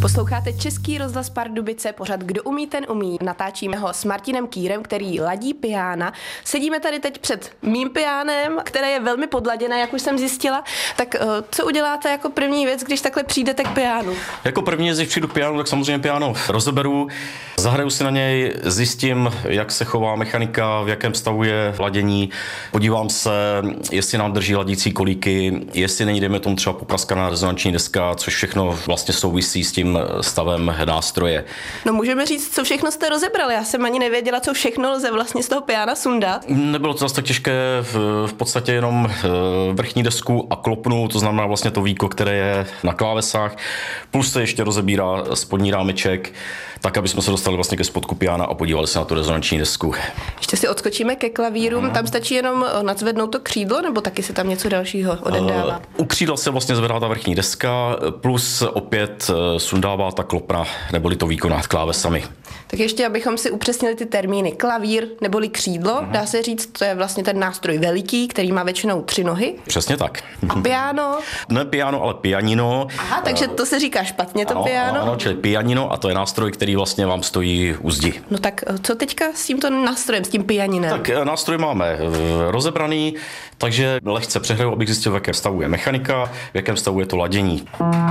Posloucháte Český rozhlas Pardubice, pořad Kdo umí, ten umí. Natáčíme ho s Martinem Kýrem, který ladí piána. Sedíme tady teď před mým piánem, které je velmi podladěné, jak už jsem zjistila. Tak co uděláte jako první věc, když takhle přijdete k piánu? Jako první věc, když přijdu k piánu, tak samozřejmě piáno rozeberu, zahraju si na něj, zjistím, jak se chová mechanika, v jakém stavu je ladění, podívám se, jestli nám drží ladící kolíky, jestli není, dejme tomu, třeba popraskaná rezonanční deska, což všechno vlastně souvisí s tím stavem nástroje. No můžeme říct, co všechno jste rozebrali. Já jsem ani nevěděla, co všechno lze vlastně z toho piána sundat. Nebylo to zase tak těžké, v podstatě jenom vrchní desku a klopnu, to znamená vlastně to víko, které je na klávesách, plus se ještě rozebírá spodní rámeček, tak, aby jsme se dostali vlastně ke spodku piána a podívali se na tu rezonanční desku. Ještě si odskočíme ke klavírům, tam stačí jenom nadzvednout to křídlo, nebo taky se tam něco dalšího odehrává? U křídla se vlastně zvedá ta vrchní deska, plus opět sundává ta klopna, neboli to víko nad klávesami. Tak ještě, abychom si upřesnili ty termíny. Klavír neboli křídlo, dá se říct, to je vlastně ten nástroj veliký, který má většinou 3 nohy. Přesně tak. A piano? Ne piano, ale pianino. Aha, takže to se říká špatně, to piano? Ano, čili pianino, a to je nástroj, který vlastně vám stojí u zdi. No tak co teďka s tímto nástrojem, s tím pianinem? Tak nástroj máme rozebraný, takže lehce přehraju, abych zjistil, v jakém stavu je mechanika, v jakém stavu je to ladění.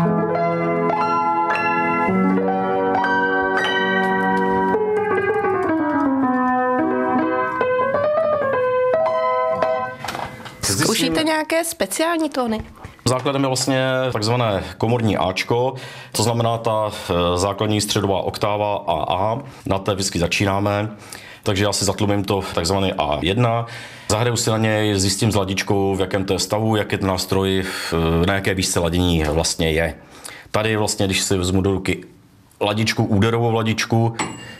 Zkoušíte nějaké speciální tóny? Základem je vlastně takzvané komorní Ačko, to znamená ta základní středová oktáva AA, na té vždycky začínáme, takže já si zatlumím to takzvané A1, zahraju si na něj, zjistím s ladičkou, v jakém to je stavu, jak je ten nástroj, na jaké výšce ladění vlastně je. Tady vlastně, když si vezmu do ruky ladičku, úderovou ladičku,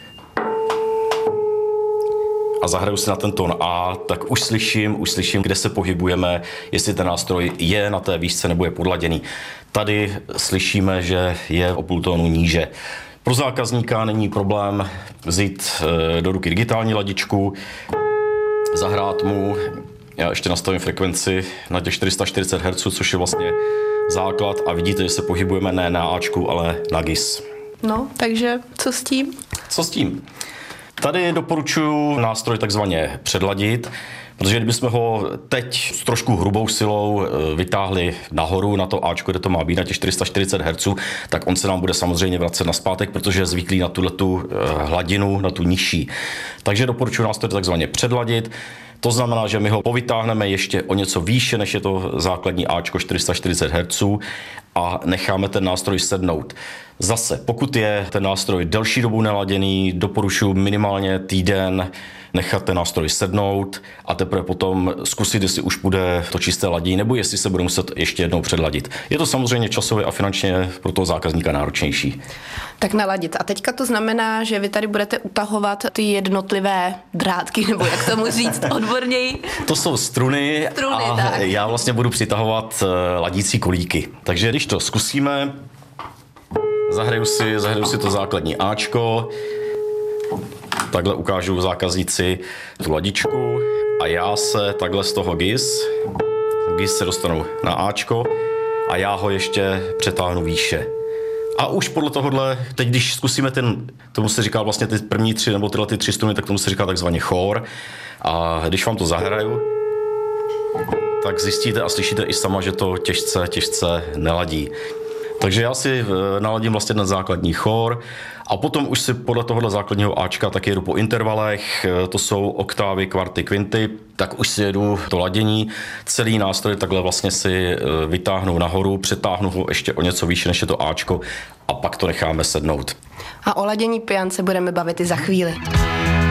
a zahraju si na ten tón A, tak už slyším, kde se pohybujeme, jestli ten nástroj je na té výšce nebo je podladěný. Tady slyšíme, že je o půl tónu níže. Pro zákazníka není problém vzít do ruky digitální ladičku, zahrát mu, já ještě nastavím frekvenci na těch 440 Hz, což je vlastně základ, a vidíte, že se pohybujeme ne na Ačku, ale na GIS. No, takže co s tím? Co s tím? Tady doporučuji nástroj takzvaně předladit, protože kdybychom ho teď s trošku hrubou silou vytáhli nahoru na to Ačko, kde to má být na těch 440 Hz, tak on se nám bude samozřejmě vracet nazpátek, protože je zvyklý na tu hladinu, na tu nižší. Takže doporučuji nástroj takzvaně předladit. To znamená, že my ho povytáhneme ještě o něco výše, než je to základní Ačko 440 Hz, a necháme ten nástroj sednout. Zase, pokud je ten nástroj delší dobu neladěný, doporučuji minimálně týden nechat ten nástroj sednout a teprve potom zkusit, jestli už bude to čisté ladění, nebo jestli se bude muset ještě jednou předladit. Je to samozřejmě časově a finančně pro toho zákazníka náročnější. Tak naladit. A teďka to znamená, že vy tady budete utahovat ty jednotlivé drátky, nebo jak tomu říct odborněji? To jsou struny a tak. Já vlastně budu přitahovat ladící kolíky. Takže když to zkusíme, zahraju si to základní Ačko, takhle ukážu zákazníci tu ladičku a já se takhle z toho GIS se dostanu na Ačko a já ho ještě přetáhnu výše. A už podle tohohle, teď když zkusíme tomu se říká vlastně ty první 3 nebo tyhle 3 struny, tak tomu se říká takzvaně chór. A když vám to zahraju, tak zjistíte a slyšíte i sama, že to těžce neladí. Takže já si naladím vlastně ten základní chór a potom už si podle tohohle základního Ačka taky jedu po intervalech, to jsou oktávy, kvarty, kvinty, tak už si jedu to ladění, celý nástroj takhle vlastně si vytáhnu nahoru, přetáhnu ho ještě o něco výše, než je to Ačko, a pak to necháme sednout. A o ladění pian se budeme bavit i za chvíli.